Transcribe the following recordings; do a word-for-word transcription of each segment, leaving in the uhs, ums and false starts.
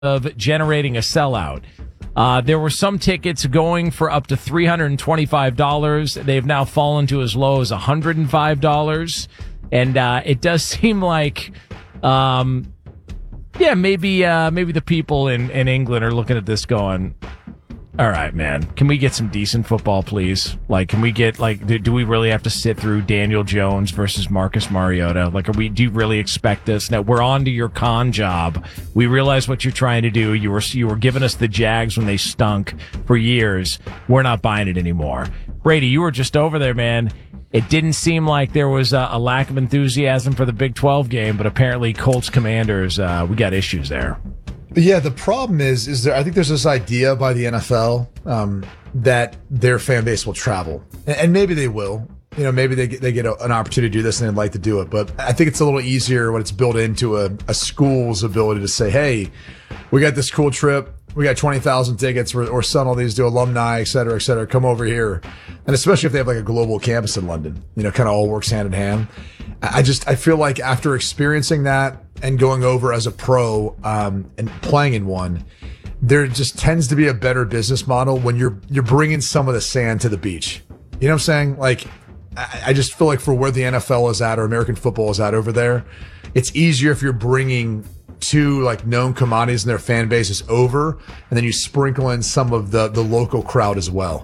of generating a sellout. Uh, there were some tickets going for up to three hundred twenty-five dollars. They've now fallen to as low as one hundred five dollars. And uh, it does seem like, um, yeah, maybe uh, maybe the people in, in England are looking at this going, all right, man, can we get some decent football, please? Like, can we get, like, do, do we really have to sit through Daniel Jones versus Marcus Mariota? Like, are we, do you really expect this? Now, we're on to your con job. We realize what you're trying to do. You were, you were giving us the Jags when they stunk for years. We're not buying it anymore. Brady, you were just over there, man. It didn't seem like there was a, a lack of enthusiasm for the Big twelve game, but apparently Colts Commanders, uh, we got issues there. Yeah, the problem is, is there, I think there's this idea by the N F L um, that their fan base will travel, and, and maybe they will. You know, maybe they get, they get a, an opportunity to do this and they'd like to do it. But I think it's a little easier when it's built into a, a school's ability to say, hey, we got this cool trip. We got twenty thousand tickets. We're, we're selling all these to alumni, et cetera, et cetera. Come over here. And especially if they have like a global campus in London, you know, kind of all works hand in hand. I just, I feel like after experiencing that and going over as a pro um, and playing in one, there just tends to be a better business model when you're, you're bringing some of the sand to the beach. You know what I'm saying? Like, I, I just feel like for where the N F L is at or American football is at over there, it's easier if you're bringing two like known commodities and their fan bases over, and then you sprinkle in some of the, the local crowd as well.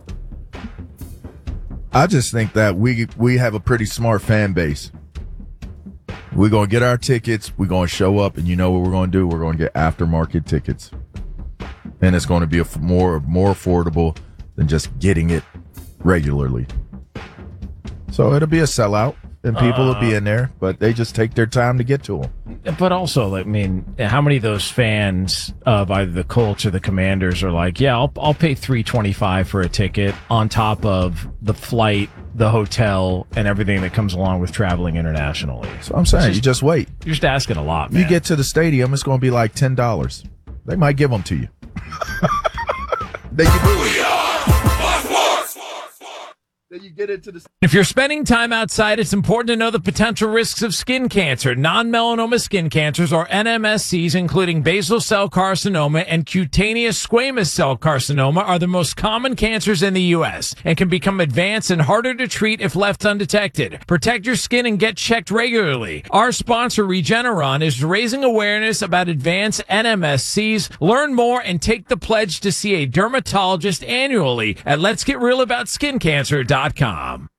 I just think that we we have a pretty smart fan base. We're going to get our tickets. We're going to show up, and you know what we're going to do? We're going to get aftermarket tickets. And it's going to be a f- more more affordable than just getting it regularly. So it'll be a sellout, and people uh, will be in there, but they just take their time to get to them. But also, I mean, how many of those fans of either the Colts or the Commanders are like, yeah, I'll I'll pay three twenty-five for a ticket on top of the flight, the hotel, and everything that comes along with traveling internationally. So I'm saying, just, you just wait. You're just asking a lot, man. You get to the stadium, it's going to be like ten dollars. They might give them to you. Then you move. Then you get into the. If you're spending time outside, it's important to know the potential risks of skin cancer. Non-melanoma skin cancers, or N M S Cs, including basal cell carcinoma and cutaneous squamous cell carcinoma, are the most common cancers in the U S and can become advanced and harder to treat if left undetected. Protect your skin and get checked regularly. Our sponsor, Regeneron, is raising awareness about advanced N M S Cs. Learn more and take the pledge to see a dermatologist annually at lets get real about skin cancer dot com.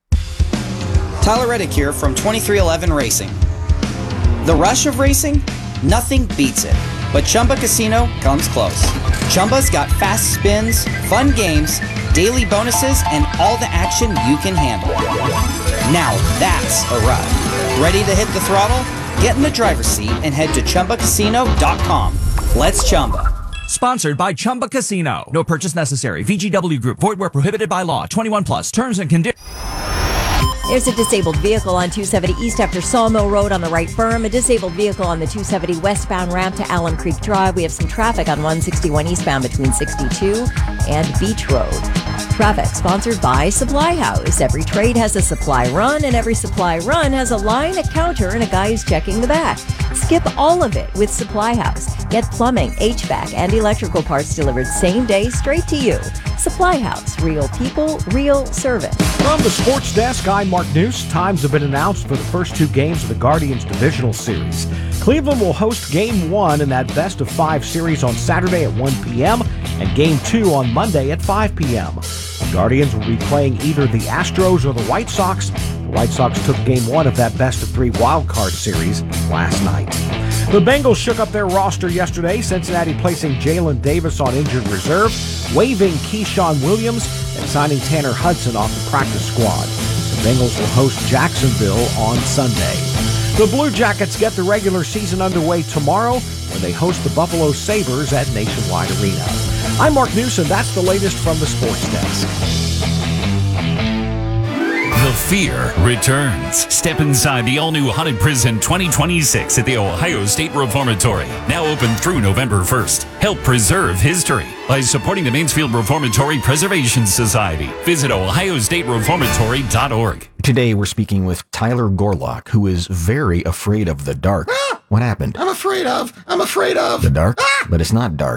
Tyler Reddick here from twenty-three eleven Racing. The rush of racing? Nothing beats it. But Chumba Casino comes close. Chumba's got fast spins, fun games, daily bonuses, and all the action you can handle. Now that's a ride. Ready to hit the throttle? Get in the driver's seat and head to Chumba Casino dot com. Let's Chumba. Sponsored by Chumba Casino. No purchase necessary. V G W Group. Void where prohibited by law. twenty-one plus. Terms and conditions. There's a disabled vehicle on two seventy East after Sawmill Road on the right berm. A disabled vehicle on the two seventy westbound ramp to Allen Creek Drive. We have some traffic on one sixty-one eastbound between sixty-two and Beach Road. Traffic sponsored by Supply House. Every trade has a supply run, and every supply run has a line, a counter, and a guy who's checking the back. Skip all of it with Supply House. Get plumbing, H V A C, and electrical parts delivered same day straight to you. Supply House. Real people, real service. From the Sports Desk, I'm Mark News. Times have been announced for the first two games of the Guardians Divisional Series. Cleveland will host Game one in that best of five series on Saturday at one p.m. and Game two on Monday at five p.m. The Guardians will be playing either the Astros or the White Sox. The White Sox took Game one of that best of three wild card series last night. The Bengals shook up their roster yesterday, Cincinnati placing Jalen Davis on injured reserve, waiving Keyshawn Williams, and signing Tanner Hudson off the practice squad. The Bengals will host Jacksonville on Sunday. The Blue Jackets get the regular season underway tomorrow when they host the Buffalo Sabres at Nationwide Arena. I'm Mark Newsom. That's the latest from the Sports Desk. The fear returns. Step inside the all-new Haunted Prison twenty twenty-six at the Ohio State Reformatory. Now open through November first. Help preserve history by supporting the Mansfield Reformatory Preservation Society. Visit ohio state reformatory dot org. Today we're speaking with Tyler Gorlock, who is very afraid of the dark. What happened? I'm afraid of. I'm afraid of. The dark? But it's not dark.